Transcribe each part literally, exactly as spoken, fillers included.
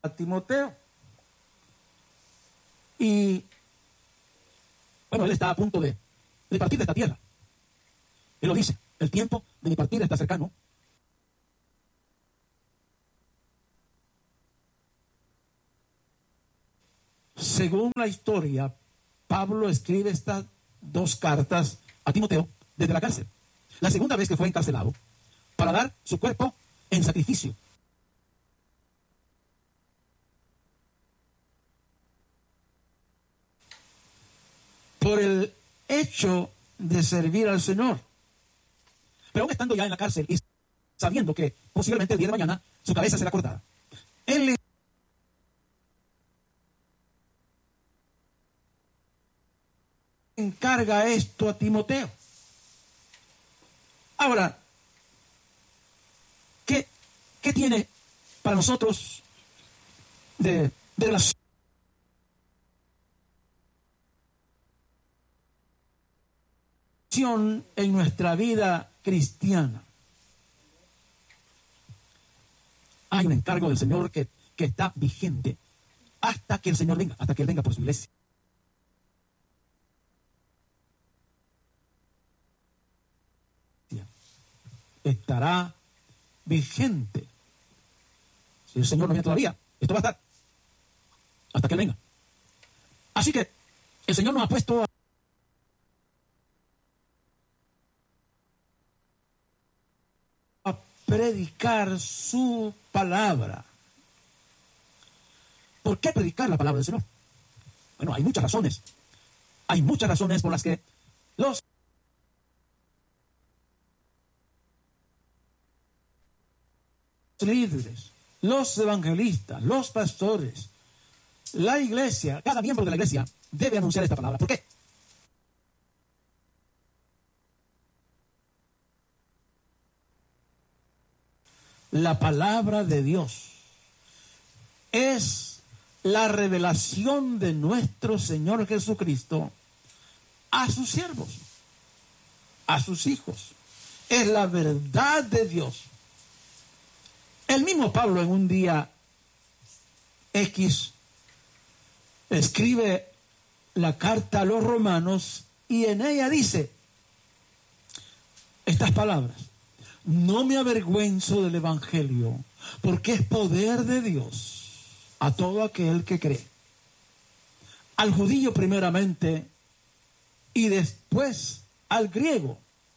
a Timoteo. Y bueno, él está a punto de, de partir de esta tierra. Él lo dice, el tiempo de mi partida está cercano. Según la historia, Pablo escribe estas dos cartas a Timoteo desde la cárcel. La segunda vez que fue encarcelado para dar su cuerpo en sacrificio. Por el hecho de servir al Señor. Pero aún estando ya en la cárcel y sabiendo que posiblemente el día de mañana su cabeza será cortada, él le encarga esto a Timoteo. Ahora, ¿qué, qué tiene para nosotros de, de relación en nuestra vida cristiana? Hay un encargo del Señor que, que está vigente hasta que el Señor venga, hasta que Él venga por su iglesia. Estará vigente. Si el Señor no viene todavía, esto va a estar hasta que Él venga. Así que el Señor nos ha puesto a a predicar su palabra. ¿Por qué predicar la palabra del Señor? Bueno, hay muchas razones. Hay muchas razones por las que los líderes, los evangelistas, los pastores, la iglesia, cada miembro de la iglesia debe anunciar esta palabra. ¿Por qué? La palabra de Dios es la revelación de nuestro Señor Jesucristo a sus siervos, a sus hijos. Es la verdad de Dios. El mismo Pablo en un día X escribe la carta a los romanos y en ella dice estas palabras: no me avergüenzo del evangelio, porque es poder de Dios a todo aquel que cree, al judío primeramente y después al griego.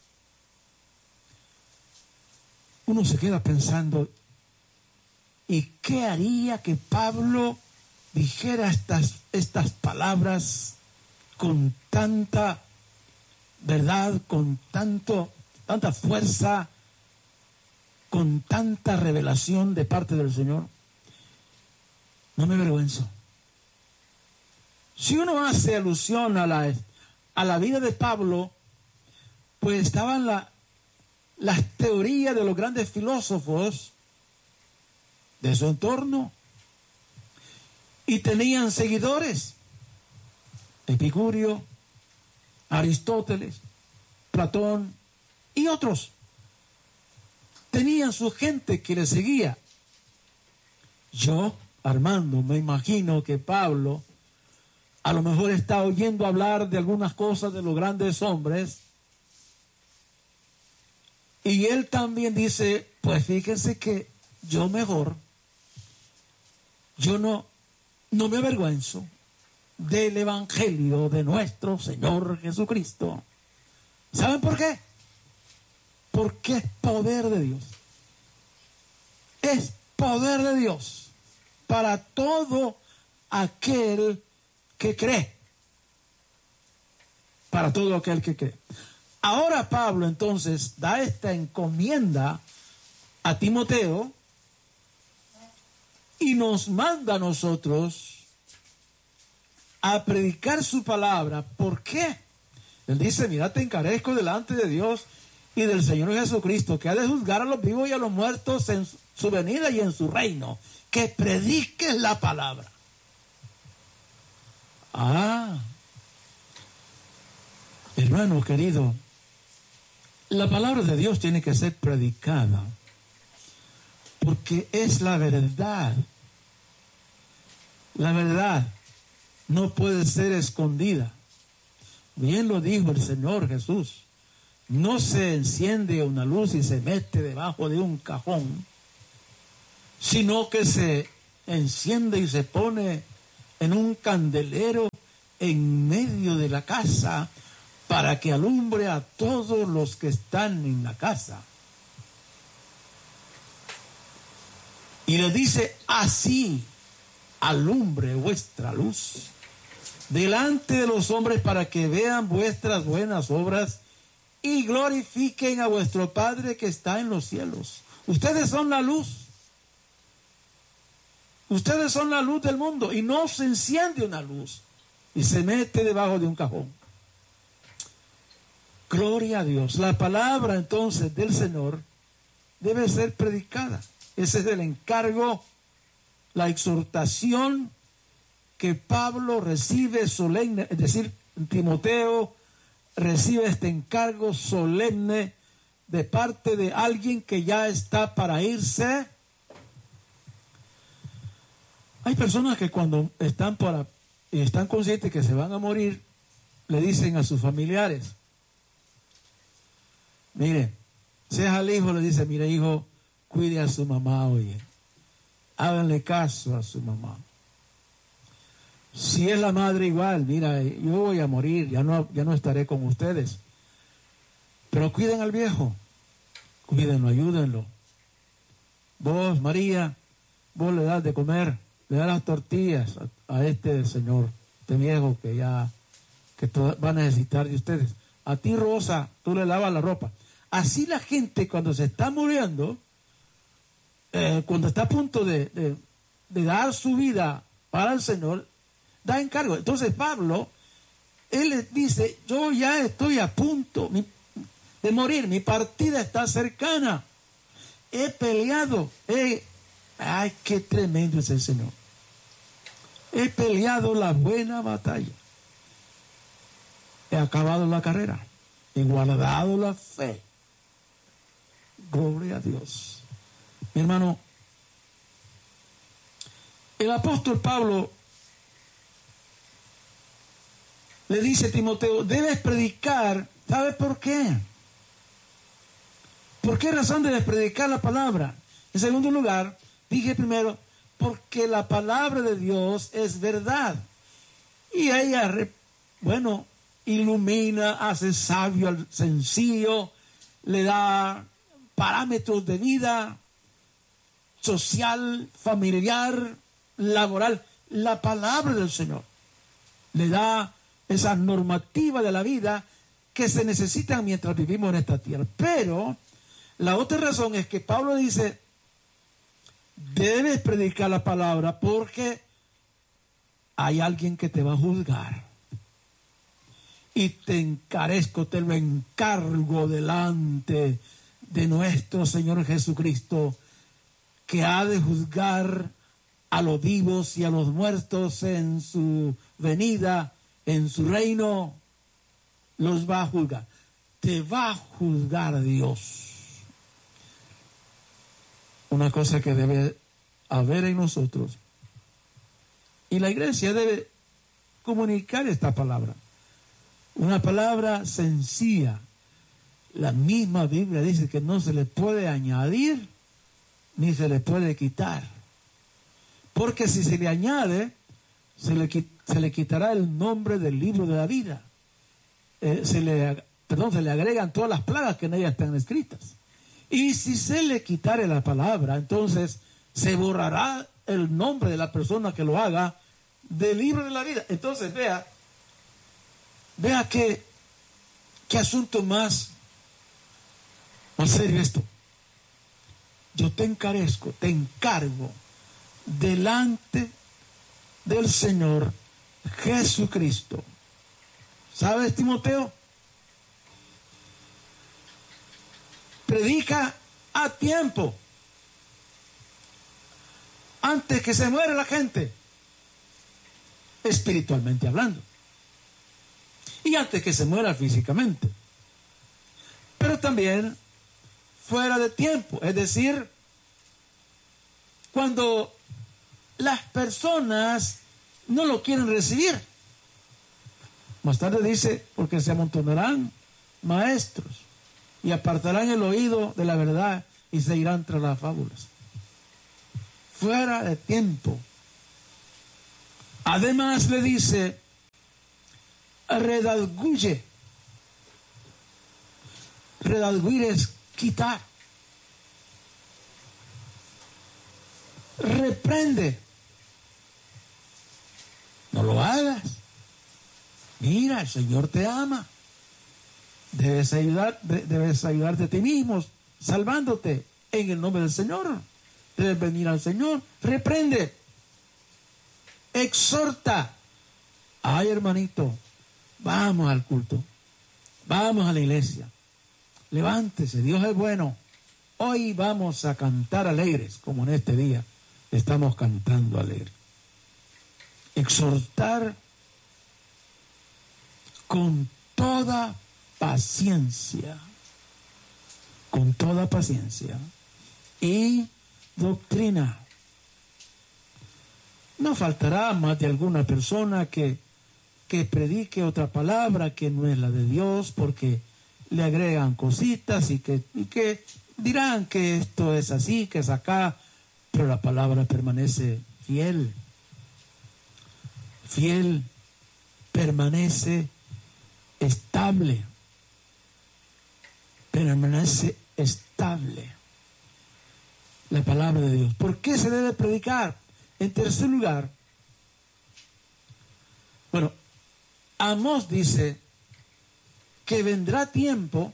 Uno se queda pensando, ¿y qué haría que Pablo dijera estas, estas palabras con tanta verdad, con tanto, tanta fuerza, con tanta revelación de parte del Señor? No me avergüenzo. Si uno hace alusión a la, a la vida de Pablo, pues estaban la, las teorías de los grandes filósofos de su entorno y tenían seguidores: Epicurio, Aristóteles, Platón y otros. Tenían su gente que les seguía. Yo, Armando, me imagino que Pablo a lo mejor está oyendo hablar de algunas cosas de los grandes hombres y él también dice, pues fíjense que yo mejor Yo no, no me avergüenzo del evangelio de nuestro Señor Jesucristo. ¿Saben por qué? Porque es poder de Dios. Es poder de Dios para todo aquel que cree. Para todo aquel que cree. Ahora Pablo entonces da esta encomienda a Timoteo y nos manda a nosotros a predicar su palabra. ¿Por qué? Él dice, mira, te encarezco delante de Dios y del Señor Jesucristo, que ha de juzgar a los vivos y a los muertos en su venida y en su reino, que prediques la palabra. Ah, hermano querido, la palabra de Dios tiene que ser predicada, porque es la verdad. La verdad no puede ser escondida. Bien lo dijo el Señor Jesús. No se enciende una luz y se mete debajo de un cajón, sino que se enciende y se pone en un candelero en medio de la casa para que alumbre a todos los que están en la casa. Y le dice, así alumbre vuestra luz delante de los hombres para que vean vuestras buenas obras y glorifiquen a vuestro Padre que está en los cielos. Ustedes son la luz. Ustedes son la luz del mundo. Y no se enciende una luz y se mete debajo de un cajón. Gloria a Dios. La palabra entonces del Señor debe ser predicada. Ese es el encargo, la exhortación que Pablo recibe solemne, es decir, Timoteo recibe este encargo solemne de parte de alguien que ya está para irse. Hay personas que cuando están para y están conscientes que se van a morir, le dicen a sus familiares, mire, si es al hijo, le dice, mire hijo, cuide a su mamá, oye, háganle caso a su mamá. Si es la madre igual, mira, yo voy a morir, ya no, ya no estaré con ustedes. Pero cuiden al viejo, cuídenlo, ayúdenlo. Vos, María, vos le das de comer, le das las tortillas a, a este señor, este viejo que ya que todo, va a necesitar de ustedes. A ti, Rosa, tú le lavas la ropa. Así la gente cuando se está muriendo, eh, cuando está a punto de, de, de dar su vida para el Señor, da encargo. Entonces Pablo, él les dice, yo ya estoy a punto de morir, mi partida está cercana, he peleado, he, ay, qué tremendo es el Señor, he peleado la buena batalla, he acabado la carrera, he guardado la fe. Gloria a Dios. Mi hermano, el apóstol Pablo le dice a Timoteo, debes predicar. ¿Sabes por qué? ¿Por qué razón debes predicar la palabra? En segundo lugar, dije primero, porque la palabra de Dios es verdad. Y ella, bueno, ilumina, hace sabio al sencillo, le da parámetros de vida social, familiar, laboral. La palabra del Señor le da esa normativa de la vida que se necesitan mientras vivimos en esta tierra. Pero la otra razón es que Pablo dice, debes predicar la palabra porque hay alguien que te va a juzgar. Y te encarezco, te lo encargo delante de nuestro Señor Jesucristo, que ha de juzgar a los vivos y a los muertos en su venida, en su reino, los va a juzgar. Te va a juzgar Dios. Una cosa que debe haber en nosotros. Y la iglesia debe comunicar esta palabra. Una palabra sencilla. La misma Biblia dice que no se le puede añadir ni se le puede quitar. Porque si se le añade, se le, se le quitará el nombre del libro de la vida. Eh, se le, perdón, se le agregan todas las plagas que en ella están escritas. Y si se le quitare la palabra, entonces se borrará el nombre de la persona que lo haga del libro de la vida. Entonces vea, vea qué, qué asunto más, más serio esto. Yo te encarezco, te encargo delante del Señor Jesucristo. ¿Sabes, Timoteo? Predica a tiempo, antes que se muera la gente, espiritualmente hablando, y antes que se muera físicamente, pero también fuera de tiempo, es decir, cuando las personas no lo quieren recibir. Más tarde dice, porque se amontonarán maestros y apartarán el oído de la verdad y se irán tras las fábulas. Fuera de tiempo. Además le dice, redalguye. Redalguir es quitar. Reprende. No lo hagas. Mira, el Señor te ama. Debes ayudar, debes ayudarte a ti mismo, salvándote en el nombre del Señor. Debes venir al Señor. Reprende. Exhorta. Ay, hermanito, vamos al culto. Vamos a la iglesia. Levántese, Dios es bueno. Hoy vamos a cantar alegres, como en este día estamos cantando alegres. Exhortar con toda paciencia, con toda paciencia y doctrina. No faltará más de alguna persona que, que predique otra palabra que no es la de Dios, porque le agregan cositas y que, y que dirán que esto es así, que es acá, pero la palabra permanece fiel. Fiel, permanece estable. Permanece estable. La palabra de Dios. ¿Por qué se debe predicar? En tercer lugar, bueno, Amós dice que vendrá tiempo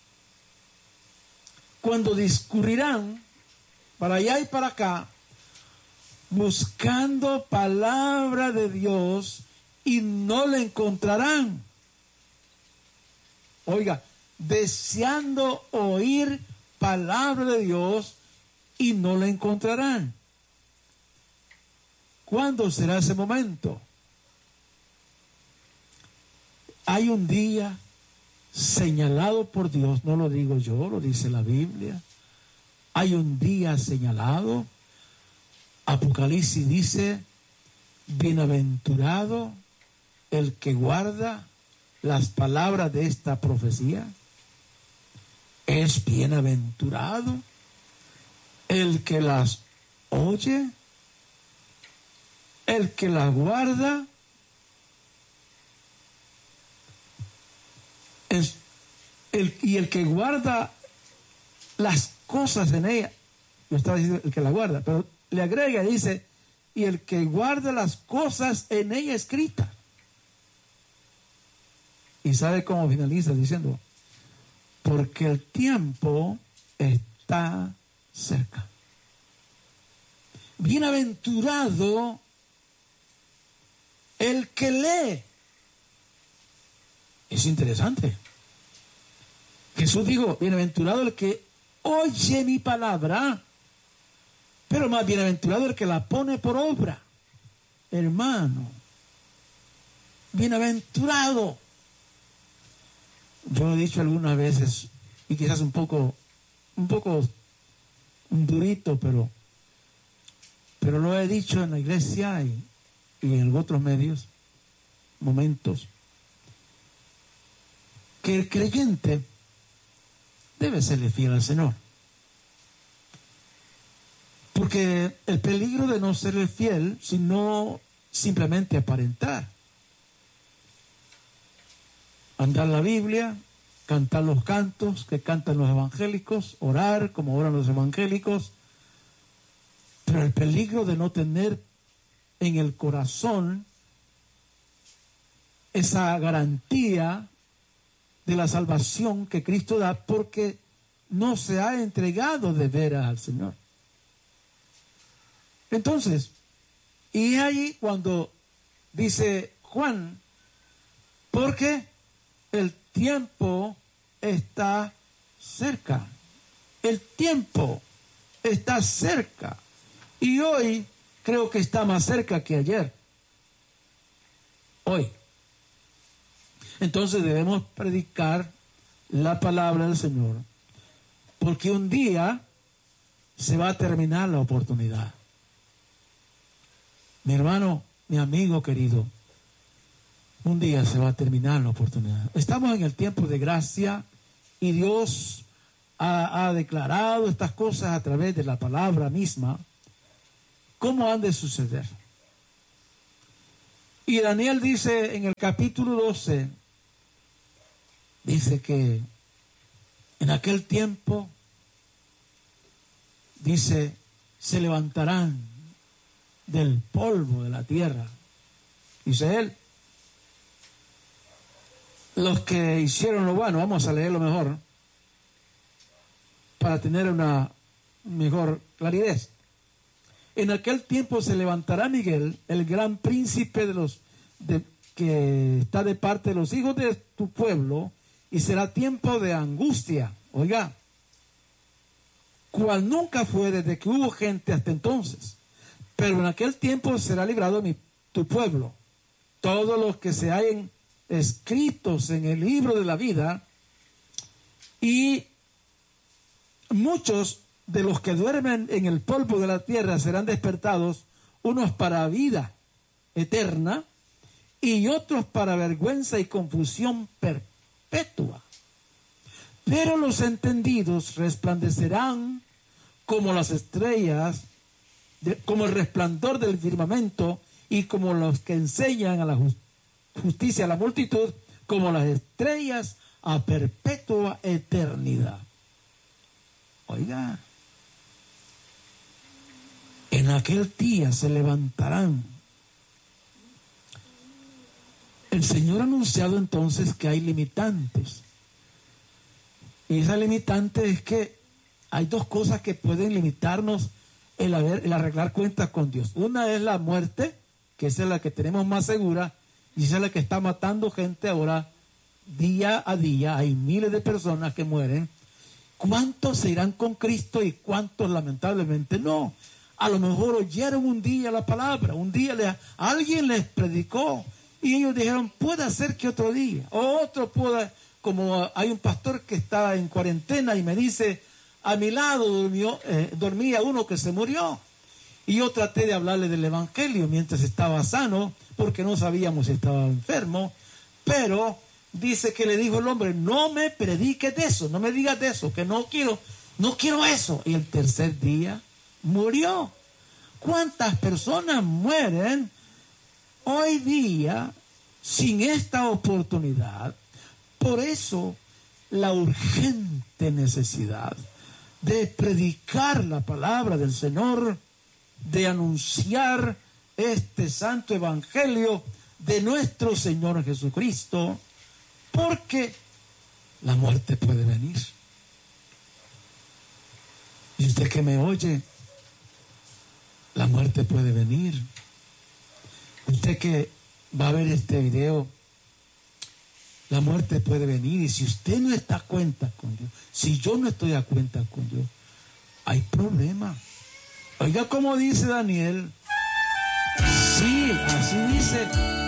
cuando discurrirán para allá y para acá buscando palabra de Dios y no la encontrarán. Oiga, deseando oír palabra de Dios y no la encontrarán. ¿Cuándo será ese momento? Hay un día señalado por Dios, no lo digo yo, lo dice la Biblia. Hay un día señalado. Apocalipsis dice, bienaventurado el que guarda las palabras de esta profecía. Es bienaventurado el que las oye, el que las guarda. Es el, y el que guarda las cosas en ella. Yo estaba diciendo el que la guarda, pero le agrega y dice, y el que guarda las cosas en ella escritas. Y sabe cómo finaliza diciendo, porque el tiempo está cerca. Bienaventurado el que lee. Es interesante. Jesús dijo, bienaventurado el que oye mi palabra, pero más bienaventurado el que la pone por obra. Hermano, bienaventurado. Yo he dicho algunas veces, y quizás un poco, un poco un durito, pero, pero lo he dicho en la iglesia y, y en otros medios, momentos, que el creyente debe serle fiel al Señor. Porque el peligro de no serle fiel, sino simplemente aparentar. Andar la Biblia, cantar los cantos que cantan los evangélicos, orar como oran los evangélicos. Pero el peligro de no tener en el corazón esa garantía de la salvación que Cristo da, porque no se ha entregado de veras al Señor. Entonces, y ahí cuando dice Juan, porque el tiempo está cerca. El tiempo está cerca. Y hoy creo que está más cerca que ayer. Hoy. Entonces debemos predicar la palabra del Señor, porque un día se va a terminar la oportunidad. Mi hermano, mi amigo querido, un día se va a terminar la oportunidad. Estamos en el tiempo de gracia y Dios ha, ha declarado estas cosas a través de la palabra misma. ¿Cómo han de suceder? Y Daniel dice en el capítulo doce, dice que en aquel tiempo, dice, se levantarán del polvo de la tierra, dice él, los que hicieron lo bueno. Vamos a leerlo mejor para tener una mejor claridad. En aquel tiempo se levantará Miguel, el gran príncipe de los de, que está de parte de los hijos de tu pueblo, y será tiempo de angustia, oiga, cual nunca fue desde que hubo gente hasta entonces. Pero en aquel tiempo será librado mi, tu pueblo. Todos los que se hallen escritos en el libro de la vida, y muchos de los que duermen en el polvo de la tierra serán despertados, unos para vida eterna y otros para vergüenza y confusión perpetua. Pero los entendidos resplandecerán como las estrellas, de, como el resplandor del firmamento, y como los que enseñan a la justicia justicia a la multitud, como las estrellas a perpetua eternidad. Oiga, en aquel día se levantarán. El Señor ha anunciado entonces que hay limitantes. Y esa limitante es que hay dos cosas que pueden limitarnos el, haber, el arreglar cuentas con Dios. Una es la muerte, que esa es la que tenemos más segura, y esa es la que está matando gente ahora. Día a día hay miles de personas que mueren. ¿Cuántos se irán con Cristo y cuántos lamentablemente no? A lo mejor oyeron un día la palabra, un día le, alguien les predicó y ellos dijeron, puede ser que otro día, o otro pueda, como hay un pastor que está en cuarentena y me dice, a mi lado durmió, eh, dormía uno que se murió. Y yo traté de hablarle del evangelio mientras estaba sano, porque no sabíamos si estaba enfermo, pero dice que le dijo el hombre, no me prediques de eso, no me digas de eso, que no quiero, no quiero eso. Y el tercer día murió. ¿Cuántas personas mueren hoy día sin esta oportunidad? Por eso la urgente necesidad de predicar la palabra del Señor, de anunciar este santo evangelio de nuestro Señor Jesucristo, porque la muerte puede venir. Y usted que me oye, la muerte puede venir. Usted que va a ver este video, la muerte puede venir. Y si usted no está a cuenta con Dios, si yo no estoy a cuenta con Dios, hay problema. Oiga cómo dice Daniel. Sí, así dice.